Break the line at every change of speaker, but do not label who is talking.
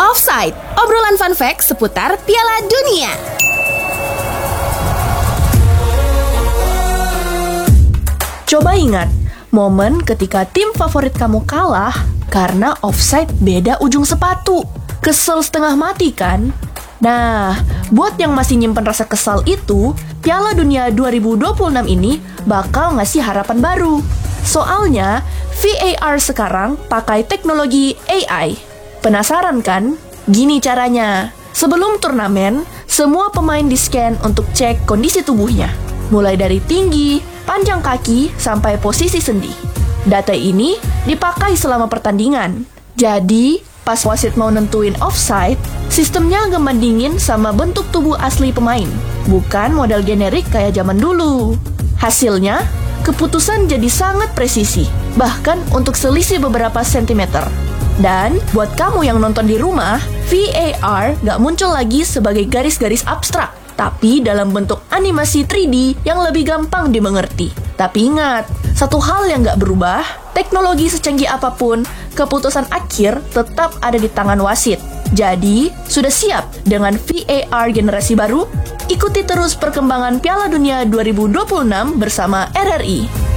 Offside, obrolan fun fact seputar Piala Dunia.
Coba ingat, momen ketika tim favorit kamu kalah karena offside beda ujung sepatu. Kesel setengah mati kan? Nah, buat yang masih nyimpen rasa kesal itu, Piala Dunia 2026 ini bakal ngasih harapan baru. Soalnya, VAR sekarang pakai teknologi AI. Penasaran kan? Gini caranya. Sebelum turnamen, semua pemain di-scan untuk cek kondisi tubuhnya. Mulai dari tinggi, panjang kaki, sampai posisi sendi. Data ini dipakai selama pertandingan. Jadi, pas wasit mau nentuin offside, sistemnya ngebandingin sama bentuk tubuh asli pemain, bukan model generik kayak zaman dulu. Hasilnya, keputusan jadi sangat presisi, bahkan untuk selisih beberapa sentimeter. Dan buat kamu yang nonton di rumah, VAR gak muncul lagi sebagai garis-garis abstrak, tapi dalam bentuk animasi 3D yang lebih gampang dimengerti. Tapi ingat, satu hal yang gak berubah, teknologi secanggih apapun, keputusan akhir tetap ada di tangan wasit. Jadi, sudah siap dengan VAR generasi baru? Ikuti terus perkembangan Piala Dunia 2026 bersama RRI.